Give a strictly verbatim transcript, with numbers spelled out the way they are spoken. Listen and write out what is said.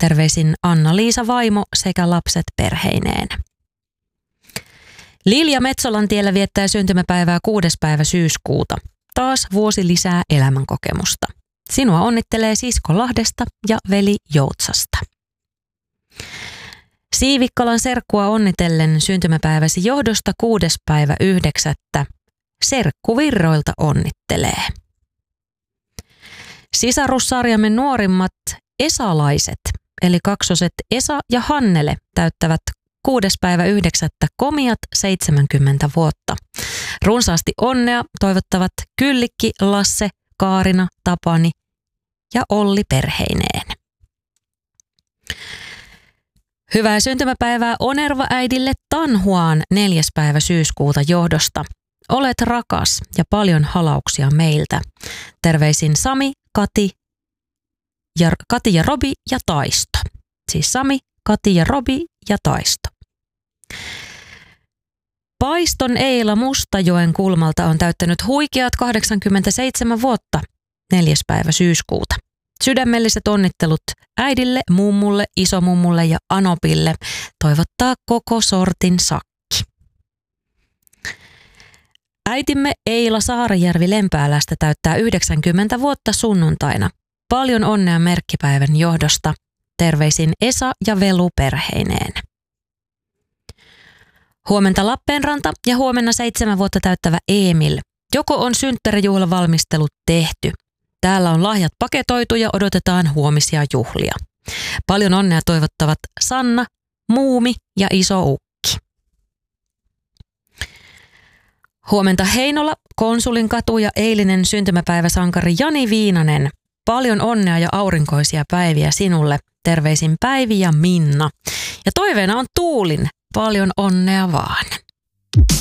Terveisin Anna-Liisa vaimo sekä lapset perheineen. Lilja Metsolantiellä viettää syntymäpäivää kuudes päivä syyskuuta. Taas vuosi lisää elämänkokemusta. Sinua onnittelee sisko Lahdesta ja veli Joutsasta. Siivikkalan serkkua onnitellen syntymäpäiväsi johdosta kuudes päivä yhdeksättä. Serkku Virroilta onnittelee. Sisarussarjamme nuorimmat esalaiset, eli kaksoset Esa ja Hannele, täyttävät kuudes päivä yhdeksättä komiat seitsemänkymmentä vuotta. Runsaasti onnea toivottavat Kyllikki, Lasse, Kaarina, Tapani ja Olli perheineen. Hyvää syntymäpäivää Onerva-äidille Tanhuaan neljäs päivä syyskuuta johdosta. Olet rakas ja paljon halauksia meiltä. Terveisin Sami, Kati ja, Kati ja Robi ja Taisto. Siis Sami, Kati ja Robi ja Taisto. Paiston Eila Mustajoen kulmalta on täyttänyt huikeat kahdeksankymmentäseitsemän vuotta neljäs päivä syyskuuta. Sydämelliset onnittelut äidille, mummulle, isomummulle ja Anopille toivottaa koko sortin sakki. Äitimme Eila Saarijärvi Lempäälästä täyttää yhdeksänkymmentä vuotta sunnuntaina. Paljon onnea merkkipäivän johdosta. Terveisin Esa ja Velu perheineen. Huomenta Lappeenranta ja huomenna seitsemän vuotta täyttävä Emil. Joko on synttärijuhlavalmistelut tehty? Täällä on lahjat paketoitu ja odotetaan huomisia juhlia. Paljon onnea toivottavat Sanna, Muumi ja Iso Ukki. Huomenta Heinola, Konsulin katu ja eilinen syntymäpäiväsankari Jani Viinanen. Paljon onnea ja aurinkoisia päiviä sinulle. Terveisin Päivi ja Minna. Ja toiveena on Tuulin. Paljon onnea vaan.